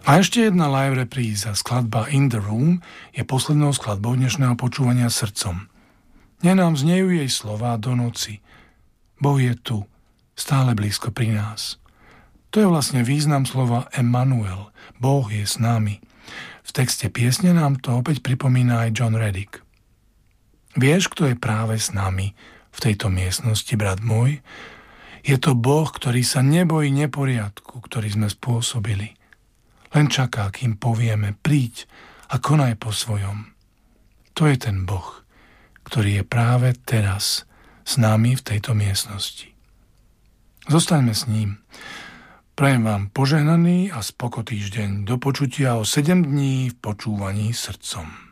A ešte jedna live repríza, skladba In the Room, je poslednou skladbou dnešného počúvania srdcom. Nenám znejú jej slová do noci. Boh je tu, stále blízko pri nás. To je vlastne význam slova Emmanuel, Boh je s nami. V texte piesne nám to opäť pripomína aj John Reddick. Vieš, kto je práve s nami v tejto miestnosti, brat môj? Je to Boh, ktorý sa nebojí neporiadku, ktorý sme spôsobili. Len čaká, kým povieme, príď a konaj po svojom. To je ten Boh, ktorý je práve teraz s nami v tejto miestnosti. Zostaňme s ním. Prajem vám požehnaný a spoko týždeň. Do počutia o 7 dní v počúvaní srdcom.